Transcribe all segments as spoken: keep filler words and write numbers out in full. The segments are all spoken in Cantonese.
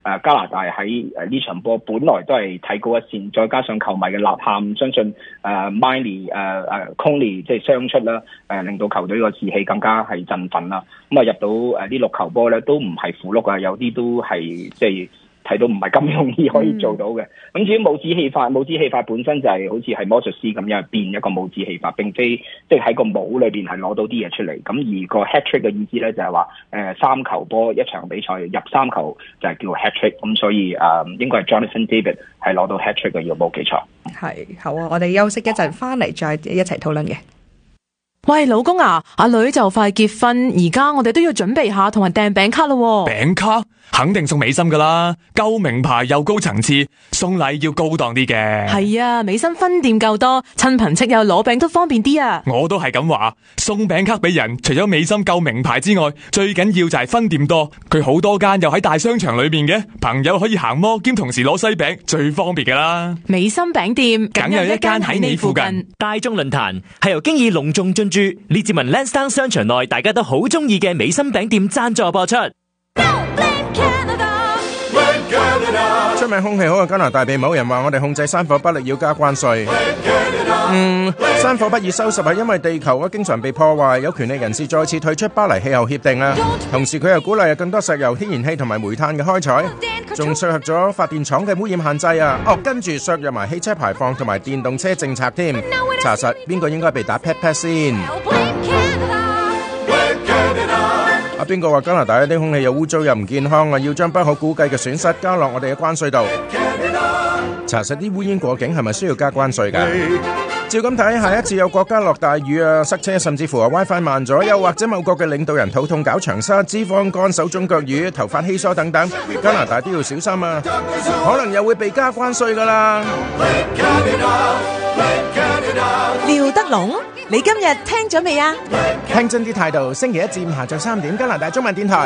誒加拿大喺誒呢場波本來都係睇高一線，再加上球迷嘅吶喊，相信誒 Miley 誒誒 Conley 即係雙出啦，誒令到球隊個士氣更加係振奮啦。咁啊入到誒呢六球波咧，都唔係符碌啊，有啲都係即係睇到唔係咁容易可以做到嘅。咁、嗯、至於帽子戲法，帽子戲法本身就係好似係魔術師咁樣變一個帽子戲法，並非即係喺個帽裏邊係攞到啲嘢出嚟。咁而個 hat trick 嘅意思咧就係話誒三球波一場比賽入三球就係叫 hat trick。咁所以誒、呃、應該係 Jonathan David 係攞到 hat trick 嘅，要冇記錯。 係好啊，我哋休息一陣，翻嚟再一齊討論嘅。 喂，老公啊，阿女就快結婚，而家我哋都要準備下同埋訂餅卡咯。 餅卡肯定送美心噶啦，夠名牌又高層次，送禮要高檔啲嘅。 係啊，美心分店夠多，親朋戚友攞餅都方便啲啊。 我都係咁話，送餅卡俾人，除咗美心夠名牌之外，最緊要就係分店多。佢好多間又喺大商場裏邊嘅，朋友可以行摩兼同時攞西餅，最方便噶啦。 美心餅店梗有一間喺你附近。 大眾論壇係由經已隆重進駐列治文 Lansdowne 商場內大家都好中意嘅美心餅店贊助播出。 出名空氣好嘅加拿大被某人話我哋控制山火不力，要加關稅。嗯，山火不易收拾係因為地球啊經常被破壞，有權力人士再次退出巴黎氣候協定啊。同時佢又鼓勵更多石油、天然氣同埋煤炭嘅開採，仲削弱咗發電廠嘅污染限制啊。哦，跟住削弱埋汽車排放同埋電動車政策添。查實邊個應該被打 pat pat 先？啊！邊個話加拿大一啲空氣又污糟又唔健康啊？要將不可估計嘅損失加落我哋嘅關稅度。查實啲烏煙過境係咪需要加關稅㗎？照咁睇，下一次有國家落大雨啊、塞車，甚至乎話 WiFi 慢咗，又或者某國嘅領導人肚痛搞長沙、脂肪肝、手腫腳瘀、頭髮稀疏等等，加拿大都要小心啊！可能又會被加關稅㗎啦。 廖德龍，你今日聽咗未啊？ 聽真啲態度，星期一至五下晝三點，加拿大中文電台。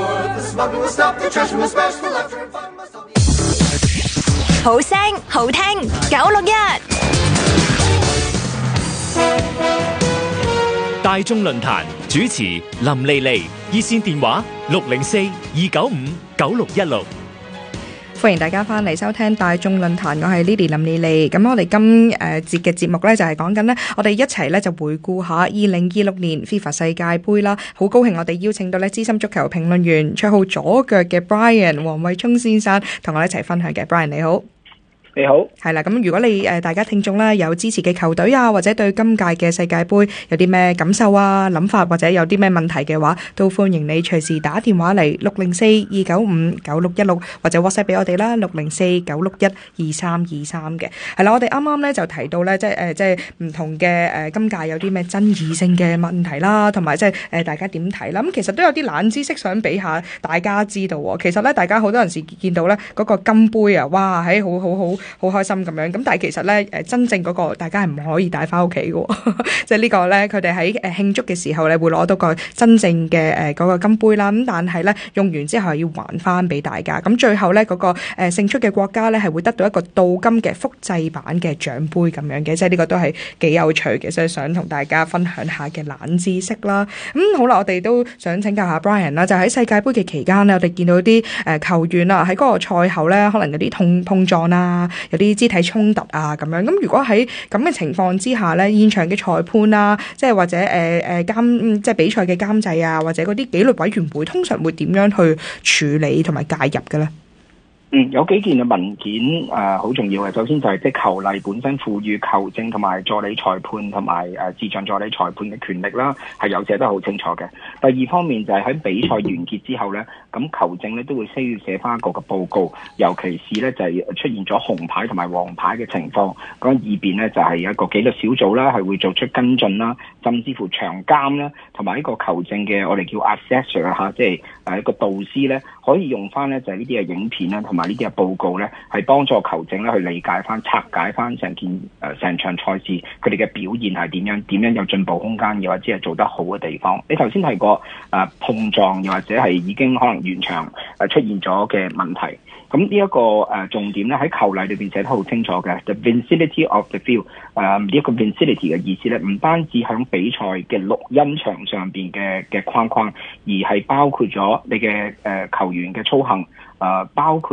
好聲好聽，九六一。 大眾論壇主持林莉莉，熱線電話六零四二九五九六一六。 歡迎大家翻嚟收聽大眾論壇，我係 Lily 林莉莉。咁我哋今誒節嘅節目咧就係講緊呢，我哋一齊咧就回顧下二零二六年 FIFA 世界盃啦。好高興我哋邀請到咧資深足球評論員綽號左腳嘅 Brian 黃偉聰先生同我哋一齊分享嘅。Brian 你好。 你好， 係啦，咁如果你誒大家聽眾咧有支持嘅球隊啊，或者對今屆嘅世界盃有啲咩感受啊、諗法，或者有啲咩問題嘅話，都歡迎你隨時打電話嚟六零四二九五九六一六，或者 WhatsApp 俾我哋啦，六零四九六一二三二三嘅。係啦，我哋啱啱咧就提到咧，即係誒即係唔同嘅誒今屆有啲咩爭議性嘅問題啦，同埋即係誒大家點睇啦。咁其實都有啲冷知識想俾下大家知道喎。其實咧，大家好多陣時見到咧嗰個金杯啊，哇，係好好好。好開心咁樣，咁但係其實咧，誒真正嗰個大家係唔可以帶翻屋企嘅，即係呢個咧，佢哋喺誒慶祝嘅時候咧，會攞到個真正嘅誒嗰個金杯啦。咁但係咧，用完之後係要還翻俾大家。咁最後咧，嗰個誒勝出嘅國家咧，係會得到一個鍍金嘅複製版嘅獎杯咁樣嘅，即係呢個都係幾有趣嘅，所以想同大家分享下嘅冷知識啦。咁好啦，我哋都想請教下 Brian 啦，就喺世界盃嘅期間咧，我哋見到啲誒球員啊喺嗰個賽後咧，可能有啲碰碰撞啊，有啲肢體衝突啊咁樣，咁如果喺咁嘅情況之下咧，現場嘅裁判啊，即係或者誒誒監即係比賽嘅監製啊，或者嗰啲紀律委員會，通常會點樣去處理同埋介入嘅咧？ 嗯，有幾件嘅文件誒好、呃、重要嘅。首先就係即係球例本身賦予球證同埋助理裁判同埋誒視像助理裁判嘅權力啦，係有寫得好清楚嘅。第二方面就係喺比賽完結之後咧，咁球證咧都會需要寫翻一個嘅報告，尤其是咧就係、是、出現咗紅牌同埋黃牌嘅情況，咁以便咧就係、是、一個紀律小組啦，係會做出跟進啦，甚至乎場監啦，同埋呢個球證嘅我哋叫 assessor 嚇，即係誒一個導師咧，可以用翻咧就係呢啲嘅影片啦，同埋埋呢啲嘅報告咧，係幫助球證咧去理解翻、拆解翻成件誒成場賽事佢哋嘅表現係點樣，點樣有進步空間，又或者係做得好嘅地方。你頭先提過誒、呃、碰撞，又或者係已經可能完場誒出現咗嘅問題。咁呢一個誒、呃、重點咧喺球例裏邊寫得好清楚嘅 ，the vicinity of the field。誒呢一個 vicinity 嘅意思咧，唔單止響比賽嘅錄音場上邊嘅嘅框框，而係包括咗你嘅誒、呃、球員嘅操行，誒、呃、包括。